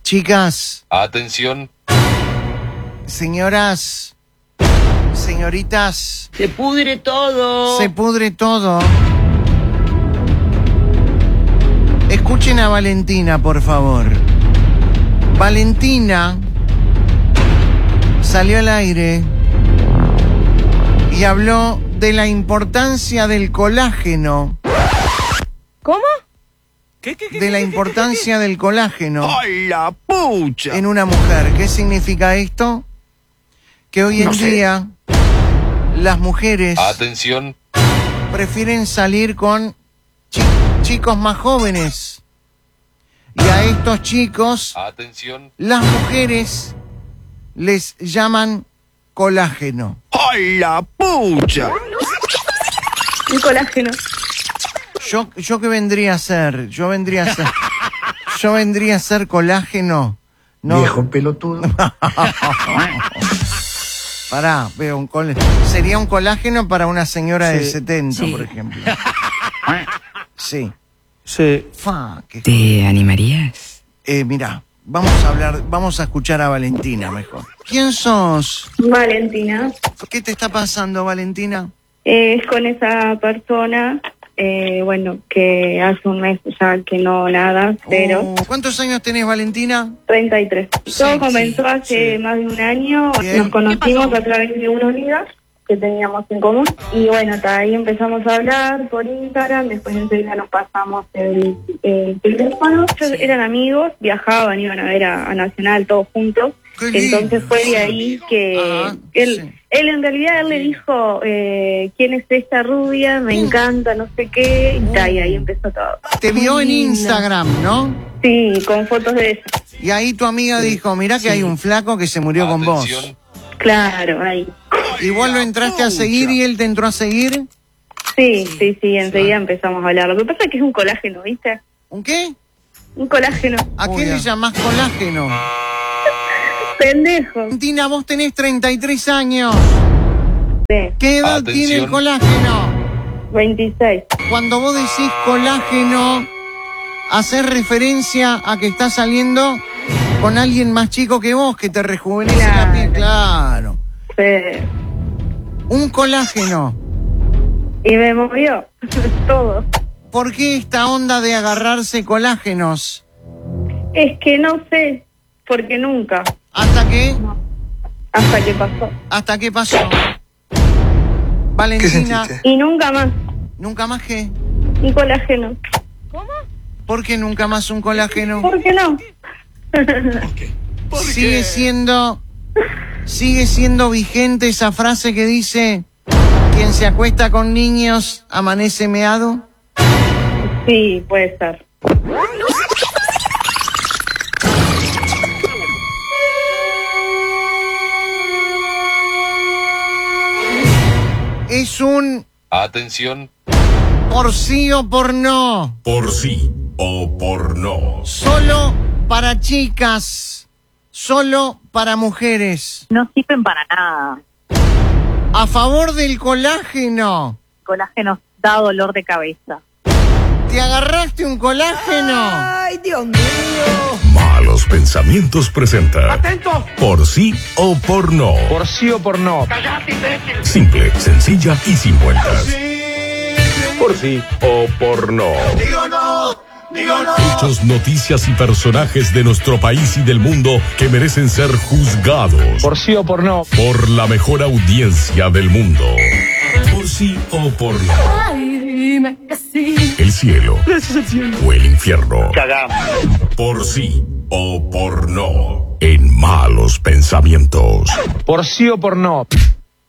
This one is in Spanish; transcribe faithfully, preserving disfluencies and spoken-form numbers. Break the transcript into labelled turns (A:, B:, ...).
A: Chicas.
B: Atención.
A: Señoras. Señoritas.
C: Se pudre todo.
A: Se pudre todo. Escuchen a Valentina, por favor. Valentina salió al aire y habló de la importancia del colágeno.
C: ¿Cómo?
D: ¿Qué, qué, qué,
A: de la
D: qué,
A: importancia
D: qué, qué, qué?
A: del colágeno.
D: ¡Ay, la pucha!
A: En una mujer. ¿Qué significa esto? Que hoy en
D: No sé.
A: día las mujeres
B: Atención.
A: prefieren salir con chi- chicos más jóvenes. Y a estos chicos,
B: Atención.
A: las mujeres les llaman colágeno.
D: ¡Ay, la pucha!
E: Un colágeno.
A: Yo, yo qué vendría a ser, yo vendría a ser, yo vendría a ser colágeno. No.
F: Viejo pelotudo.
A: Pará, veo un col... sería un colágeno para una señora de
D: Sí,
A: setenta,
D: sí.
A: por ejemplo. Sí.
D: Sí.
A: Fa, qué...
G: ¿Te animarías?
A: Eh, mirá, vamos a hablar, vamos a escuchar a Valentina mejor. ¿Quién sos?
E: Valentina.
A: ¿Qué te está pasando, Valentina?
E: Eh, es con esa persona, eh, bueno, que hace un mes ya que no nada, pero
A: Oh, ¿cuántos años tenés, Valentina?
E: treinta y tres.
A: Sí,
E: Todo
A: sí,
E: comenzó hace
A: sí.
E: más de un año.
A: Bien.
E: Nos conocimos a través de una amiga que teníamos en común. Y bueno, hasta ahí empezamos a hablar por Instagram. Después enseguida nos pasamos el, el teléfono. Ellos eran amigos, viajaban, iban a ver a, a Nacional todos juntos.
A: Qué lindo.
E: Entonces fue de ahí que
A: Ah,
E: él,
A: sí.
E: él en realidad él le dijo, eh, ¿quién es esta rubia? Me encanta, no sé qué. Y, ta, y ahí empezó todo.
A: Te vio en Instagram, ¿no?
E: Sí, con fotos de ella.
A: Y ahí tu amiga dijo, mirá que hay un flaco que se murió con vos.
B: Atención.
E: Claro, ahí.
A: Igual lo entraste a seguir y él te entró a seguir.
E: Sí, sí, sí, enseguida empezamos a hablar. Lo que pasa es que es un colágeno, ¿viste?
A: ¿Un qué?
E: Un colágeno.
A: ¿A qué
F: Obvio.
A: le llamás colágeno?
E: Pendejo.
A: Valentina, vos tenés treinta y tres años.
E: Sí,
A: ¿Qué edad
B: Atención.
A: tiene el colágeno?
E: veintiséis.
A: Cuando vos decís colágeno, hacer referencia a que estás saliendo con alguien más chico que vos, que te rejuvenece
E: Claro.
A: la piel. Claro.
E: Sí.
A: Un colágeno.
E: Y me movió todo.
A: ¿Por qué esta onda de agarrarse colágenos?
E: Es que no sé, porque nunca,
A: ¿Hasta qué?
E: hasta que pasó.
A: ¿Hasta qué pasó?
F: ¿Qué
A: Valentina,
F: sentiste?
E: Y nunca más,
A: ¿nunca más qué?
E: un colágeno.
A: ¿Por qué nunca más un colágeno?
E: ¿Por qué no?
A: Sigue siendo, sigue siendo vigente esa frase que dice, quien se acuesta con niños amanece meado.
E: Sí, puede ser.
A: Es un
B: Atención.
A: por sí o por no.
H: Por sí o por no.
A: Solo para chicas. Solo para mujeres.
I: No sirven para nada.
A: A favor del colágeno.
I: Colágeno da dolor de cabeza.
A: ¿Te agarraste un colágeno?
C: Ay, Dios mío.
H: Malos Pensamientos presenta.
D: ¡Atento!
H: Por sí o por no.
D: Por sí o por no.
H: Simple, sencilla y sin vueltas. Por sí o por no.
D: Digo no, digo no.
H: Hechos, noticias y personajes de nuestro país y del mundo que merecen ser juzgados
D: Por sí o por no.
H: por la mejor audiencia del mundo. Por sí o por no. El cielo o el infierno.
D: Cagamos.
H: Por sí o por no. En Malos Pensamientos.
D: Por sí o por no.